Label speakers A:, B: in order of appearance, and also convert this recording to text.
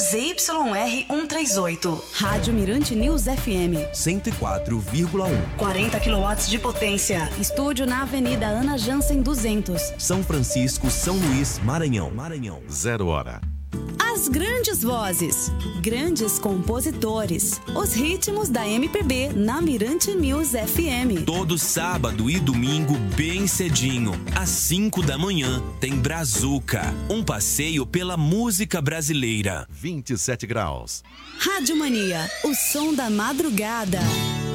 A: ZYR 138.
B: Rádio Mirante News FM
C: 104,1.
A: 40 kW de potência.
B: Estúdio na Avenida Ana Jansen 200.
C: São Francisco, São Luís, Maranhão.
D: 0 hora.
B: As grandes vozes, grandes compositores, os ritmos da MPB na Mirante News FM.
E: Todo sábado e domingo, bem cedinho, às 5 da manhã, tem Brazuca, um passeio pela música brasileira.
D: 27 graus.
B: Rádio Mania, o som da madrugada.